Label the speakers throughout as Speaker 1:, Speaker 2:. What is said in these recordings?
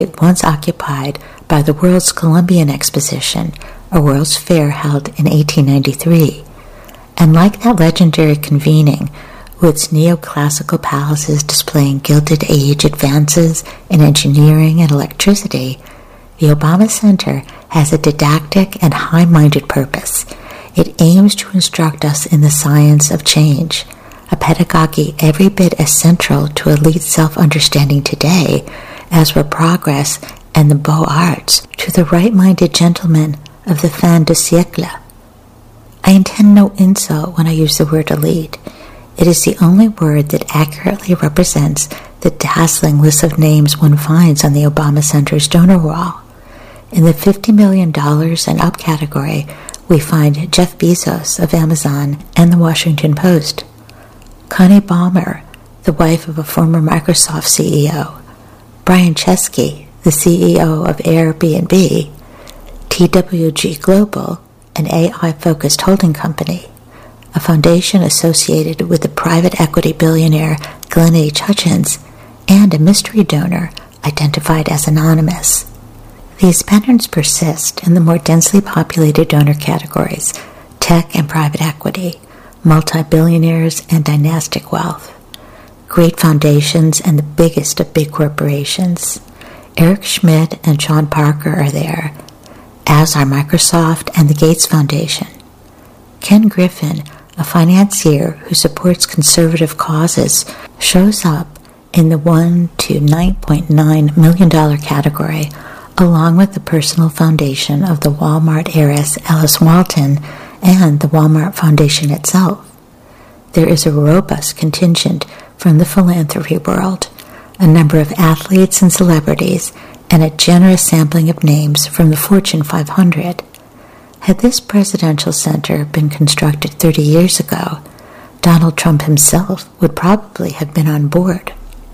Speaker 1: once occupied by the World's Columbian Exposition, a World's Fair held in 1893. And like that legendary convening, with its neoclassical palaces displaying Gilded Age advances in engineering and electricity, the Obama Center has a didactic and high-minded purpose. It aims to instruct us in the science of change, a pedagogy every bit as central to elite self-understanding today as were progress and the beaux arts to the right-minded gentlemen of the fin de siècle. I intend no insult when I use the word elite. It is the only word that accurately represents the dazzling list of names one finds on the Obama Center's donor wall. In the $50 million and up category, we find Jeff Bezos of Amazon and the Washington Post, Connie Ballmer, the wife of a former Microsoft CEO, Brian Chesky, the CEO of Airbnb, TWG Global, an AI-focused holding company, a foundation associated with the private equity billionaire Glenn H. Hutchins, and a mystery donor identified as anonymous. These patterns persist in the more densely populated donor categories, tech and private equity, multi-billionaires and dynastic wealth, great foundations and the biggest of big corporations. Eric Schmidt and Sean Parker are there, as are Microsoft and the Gates Foundation. Ken Griffin, a financier who supports conservative causes, shows up in the $1 to $9.9 million category, along with the personal foundation of the Walmart heiress Alice Walton and the Walmart Foundation itself. There is a robust contingent from the philanthropy world, a number of athletes and celebrities, and a generous sampling of names from the Fortune 500. Had this presidential center been constructed 30 years ago, Donald Trump himself would probably have been on board.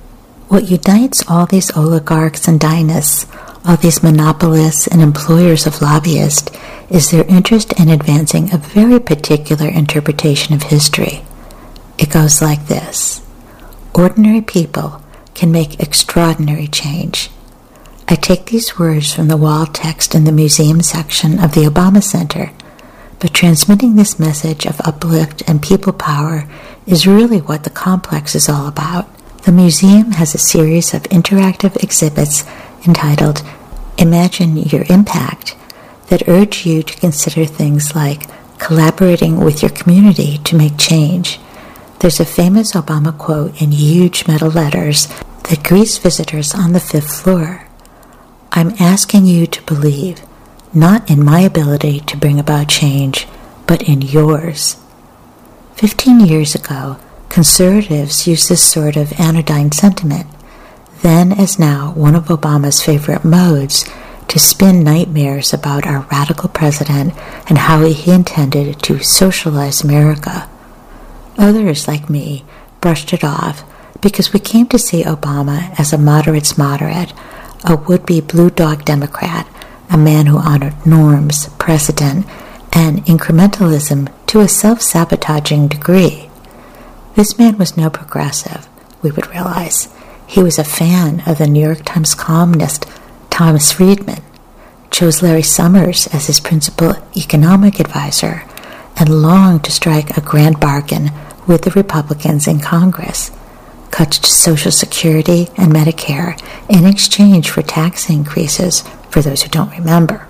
Speaker 1: What unites all these oligarchs and dynasts, all these monopolists and employers of lobbyists, is their interest in advancing a very particular interpretation of history. It goes like this: ordinary people can make extraordinary change. I take these words from the wall text in the museum section of the Obama Center, but transmitting this message of uplift and people power is really what the complex is all about. The museum has a series of interactive exhibits entitled Imagine Your Impact that urge you to consider things like collaborating with your community to make change. There's a famous Obama quote in huge metal letters that greets visitors on the 5th floor. I'm asking you to believe, not in my ability to bring about change, but in yours. 15 years ago, conservatives used this sort of anodyne sentiment, then as now one of Obama's favorite modes, to spin nightmares about our radical president and how he intended to socialize America. Others, like me, brushed it off because we came to see Obama as a moderate's moderate, a would-be blue dog Democrat, a man who honored norms, precedent, and incrementalism to a self-sabotaging degree. This man was no progressive, we would realize. He was a fan of the New York Times columnist Thomas Friedman, chose Larry Summers as his principal economic advisor, and longed to strike a grand bargain with the Republicans in Congress, cut to Social Security and Medicare in exchange for tax increases for those who don't remember.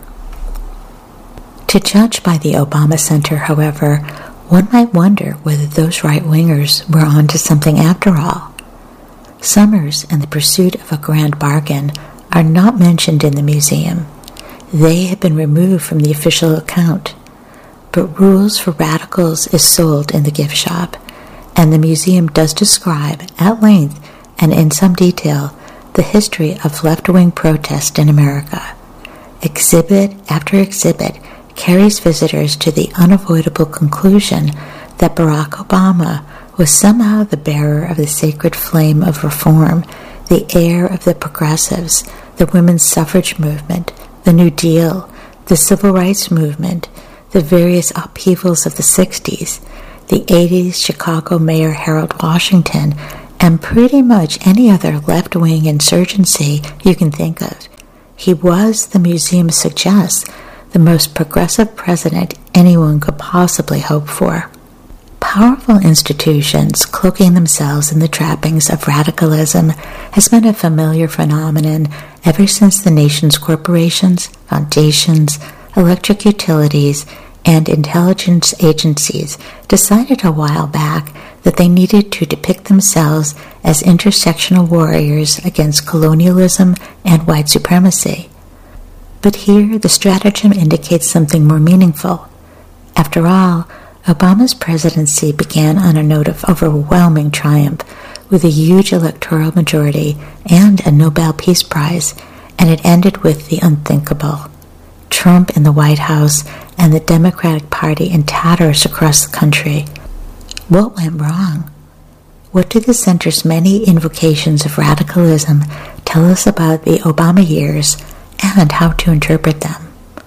Speaker 1: To judge by the Obama Center, however, one might wonder whether those right-wingers were on to something after all. Summers and the pursuit of a grand bargain are not mentioned in the museum. They have been removed from the official account. But Rules for Radicals is sold in the gift shop, and the museum does describe at length and in some detail the history of left-wing protest in America. Exhibit after exhibit carries visitors to the unavoidable conclusion that Barack Obama was somehow the bearer of the sacred flame of reform, the heir of the progressives, the women's suffrage movement, the New Deal, the civil rights movement, the various upheavals of the 60s, the 80s Chicago Mayor Harold Washington, and pretty much any other left-wing insurgency you can think of. He was, the museum suggests, the most progressive president anyone could possibly hope for. Powerful institutions cloaking themselves in the trappings of radicalism has been a familiar phenomenon ever since the nation's corporations, foundations, electric utilities, and intelligence agencies decided a while back that they needed to depict themselves as intersectional warriors against colonialism and white supremacy. But here, the stratagem indicates something more meaningful. After all, Obama's presidency began on a note of overwhelming triumph, with a huge electoral majority and a Nobel Peace Prize, and it ended with the unthinkable. Trump in the White House and the Democratic Party in tatters across the country. What went wrong? What do the center's many invocations of radicalism tell us about the Obama years and how to interpret them?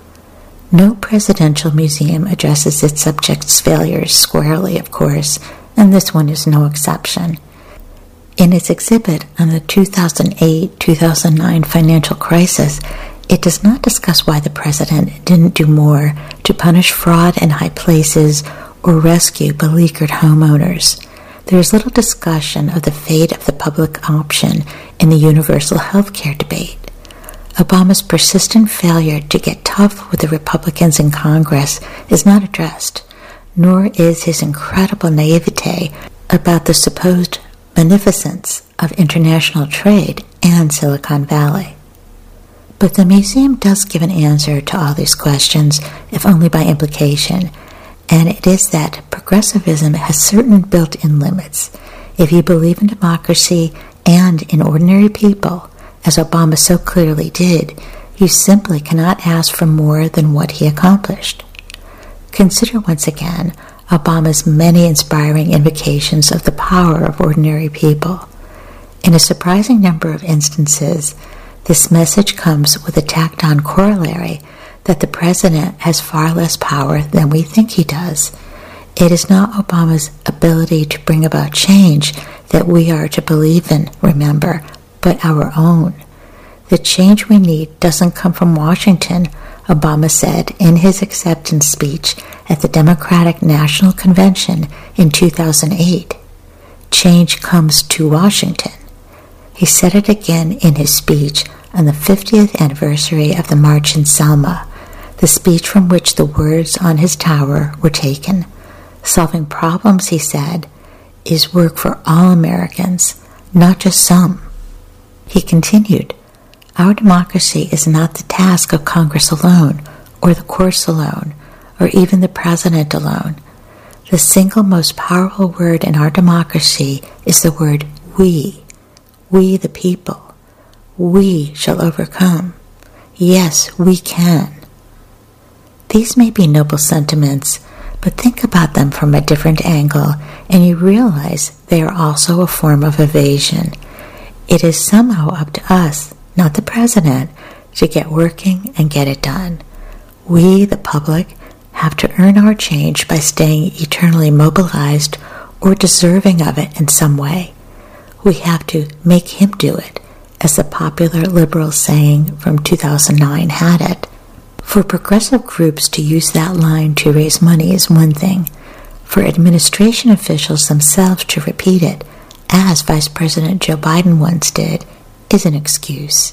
Speaker 1: No presidential museum addresses its subjects' failures squarely, of course, and this one is no exception. In its exhibit on the 2008-2009 financial crisis, it does not discuss why the president didn't do more to punish fraud in high places or rescue beleaguered homeowners. There is little discussion of the fate of the public option in the universal health care debate. Obama's persistent failure to get tough with the Republicans in Congress is not addressed, nor is his incredible naivete about the supposed beneficence of international trade and Silicon Valley. But the museum does give an answer to all these questions, if only by implication, and it is that progressivism has certain built-in limits. If you believe in democracy and in ordinary people, as Obama so clearly did, you simply cannot ask for more than what he accomplished. Consider once again Obama's many inspiring invocations of the power of ordinary people. In a surprising number of instances, this message comes with a tacked-on corollary that the president has far less power than we think he does. It is not Obama's ability to bring about change that we are to believe in, remember, but our own. The change we need doesn't come from Washington, Obama said in his acceptance speech at the Democratic National Convention in 2008. Change comes to Washington. He said it again in his speech on the 50th anniversary of the March in Selma, the speech from which the words on his tower were taken. Solving problems, he said, is work for all Americans, not just some. He continued, our democracy is not the task of Congress alone, or the courts alone, or even the president alone. The single most powerful word in our democracy is the word we the people. We shall overcome. Yes, we can. These may be noble sentiments, but think about them from a different angle, and you realize they are also a form of evasion. It is somehow up to us, not the president, to get working and get it done. We, the public, have to earn our change by staying eternally mobilized or deserving of it in some way. We have to make him do it, as the popular liberal saying from 2009 had it. For progressive groups to use that line to raise money is one thing. For administration officials themselves to repeat it, as Vice President Joe Biden once did, is an excuse.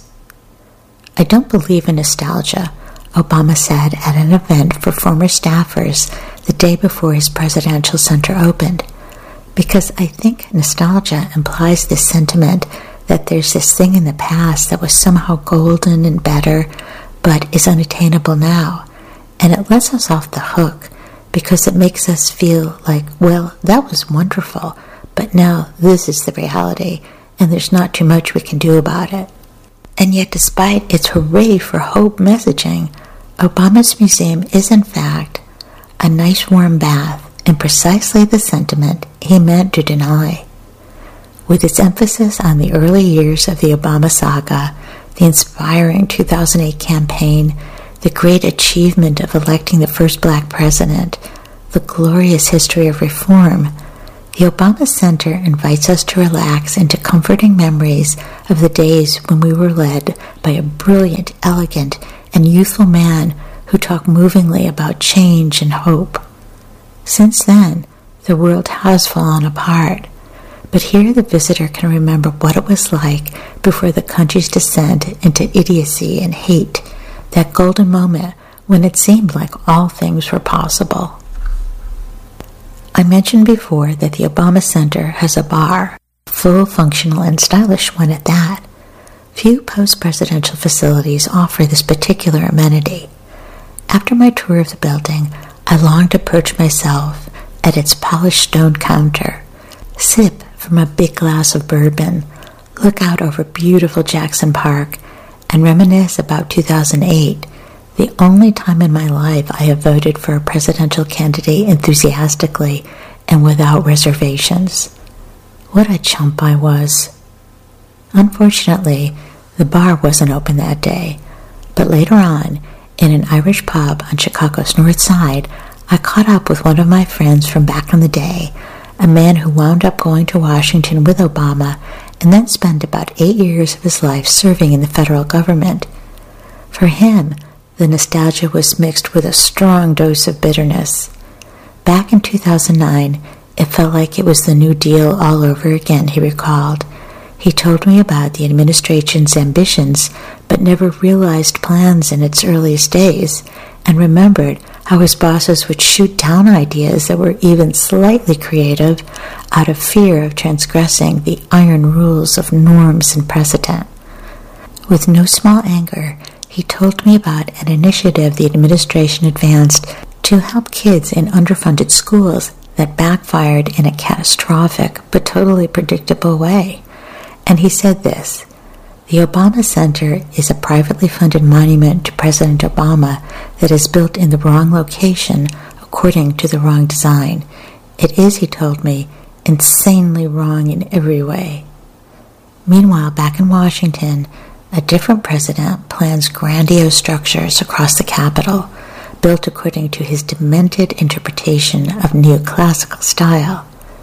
Speaker 1: I don't believe in nostalgia, Obama said at an event for former staffers the day before his presidential center opened, because I think nostalgia implies this sentiment that there's this thing in the past that was somehow golden and better, but is unattainable now, and it lets us off the hook because it makes us feel like, well, that was wonderful, but now this is the reality, and there's not too much we can do about it. And yet, despite its hooray for hope messaging, Obama's museum is in fact a nice warm bath in precisely the sentiment he meant to deny. With its emphasis on the early years of the Obama saga, the inspiring 2008 campaign, the great achievement of electing the first black president, the glorious history of reform, The Obama Center invites us to relax into comforting memories of the days when we were led by a brilliant, elegant, and youthful man who talked movingly about change and hope. Since then, the world has fallen apart, but here the visitor can remember what it was like before the country's descent into idiocy and hate, that golden moment when it seemed like all things were possible. I mentioned before that the Obama Center has a bar, full, functional, and stylish one at that. Few post-presidential facilities offer this particular amenity. After my tour of the building, I longed to perch myself at its polished stone counter, sip from a big glass of bourbon, look out over beautiful Jackson Park, and reminisce about 2008, the only time in my life I have voted for a presidential candidate enthusiastically and without reservations. What a chump I was. Unfortunately, the bar wasn't open that day, but later on, in an Irish pub on Chicago's North Side, I caught up with one of my friends from back in the day, a man who wound up going to Washington with Obama and then spent about 8 years of his life serving in the federal government. For him, the nostalgia was mixed with a strong dose of bitterness. Back in 2009, it felt like it was the New Deal all over again, he recalled. He told me about the administration's ambitions, but never realized plans in its earliest days, and remembered how his bosses would shoot down ideas that were even slightly creative out of fear of transgressing the iron rules of norms and precedent. With no small anger, he told me about an initiative the administration advanced to help kids in underfunded schools that backfired in a catastrophic but totally predictable way. And he said this: "The Obama Center is a privately funded monument to President Obama that is built in the wrong location according to the wrong design. It is," he told me, "insanely wrong in every way." Meanwhile, back in Washington, a different president plans grandiose structures across the Capitol, built according to his demented interpretation of neoclassical style.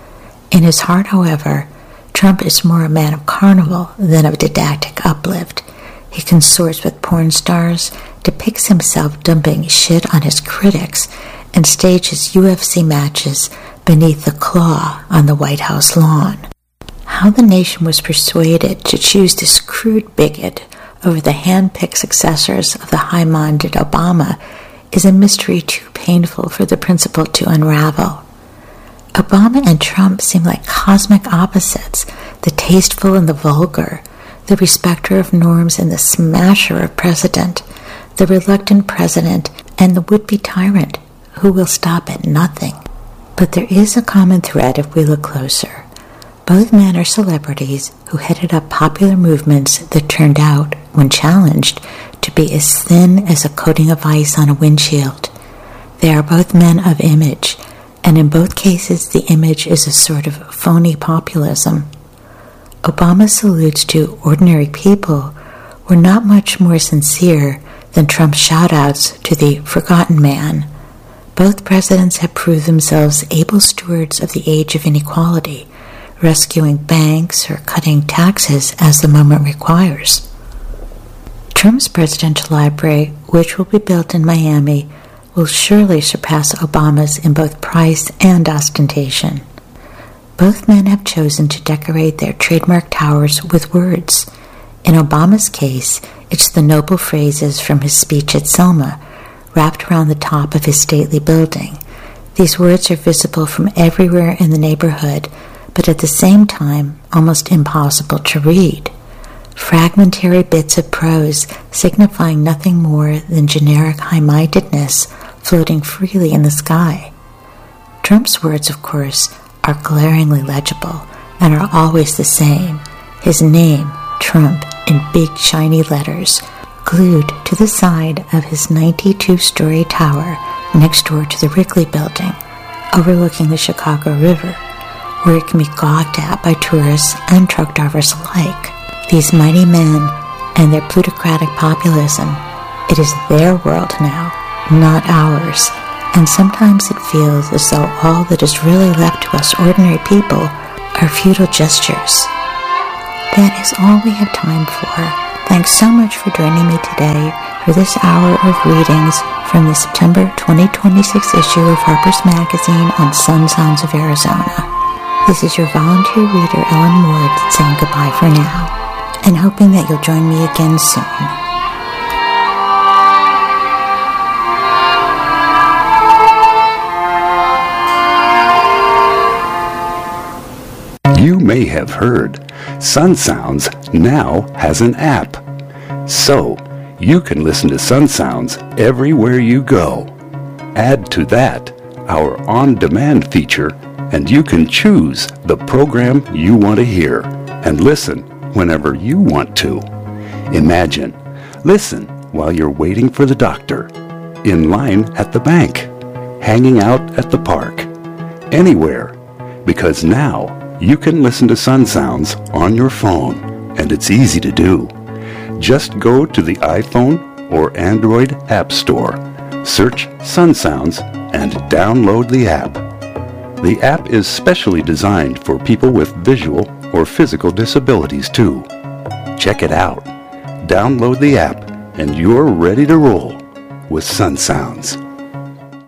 Speaker 1: In his heart, however, Trump is more a man of carnival than of didactic uplift. He consorts with porn stars, depicts himself dumping shit on his critics, and stages UFC matches beneath the claw on the White House lawn. How the nation was persuaded to choose this crude bigot over the hand-picked successors of the high-minded Obama is a mystery too painful for the principal to unravel. Obama and Trump seem like cosmic opposites, the tasteful and the vulgar, the respecter of norms and the smasher of precedent, the reluctant president and the would-be tyrant who will stop at nothing. But there is a common thread if we look closer. Both men are celebrities who headed up popular movements that turned out, when challenged, to be as thin as a coating of ice on a windshield. They are both men of image, and in both cases the image is a sort of phony populism. Obama's salutes to ordinary people were not much more sincere than Trump's shout-outs to the forgotten man. Both presidents have proved themselves able stewards of the age of inequality, rescuing banks or cutting taxes as the moment requires. Trump's presidential library, which will be built in Miami, will surely surpass Obama's in both price and ostentation. Both men have chosen to decorate their trademark towers with words. In Obama's case, it's the noble phrases from his speech at Selma, wrapped around the top of his stately building. These words are visible from everywhere in the neighborhood, but at the same time almost impossible to read. Fragmentary bits of prose signifying nothing more than generic high-mindedness floating freely in the sky. Trump's words, of course, are glaringly legible and are always the same. His name, Trump, in big shiny letters, glued to the side of his 92-story tower next door to the Wrigley Building, overlooking the Chicago River, where it can be gawked at by tourists and truck drivers alike. These mighty men and their plutocratic populism, it is their world now, not ours, And sometimes it feels as though all that is really left to us ordinary people are futile gestures. That is all we have time for. Thanks so much for joining me today for this hour of readings from the September 2026 issue of Harper's Magazine on Sun Sounds of Arizona. This is your volunteer reader, Ellen Ward, saying goodbye for now, and hoping that you'll join me again soon.
Speaker 2: You may have heard, Sun Sounds now has an app. So, you can listen to Sun Sounds everywhere you go. Add to that our on-demand feature, and you can choose the program you want to hear and listen whenever you want to. Imagine, listen while you're waiting for the doctor, in line at the bank, hanging out at the park, anywhere, because now you can listen to Sun Sounds on your phone, and it's easy to do. Just go to the iPhone or Android App Store, search Sun Sounds, and download the app. The app is specially designed for people with visual or physical disabilities too. Check it out. Download the app, and you're ready to roll with Sun Sounds.